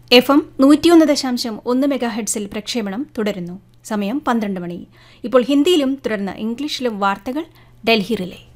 FM 101.1 മെഗാഹെർട്സിൽ പ്രക്ഷേപണം തുടരുന്നു. സമയം 12 മണി. ഇപ്പോൾ ഹിന്ദിയിലും തുടർന്ന് ഇംഗ്ലീഷിലും വാർത്തകൾ ഡൽഹി റിലേ.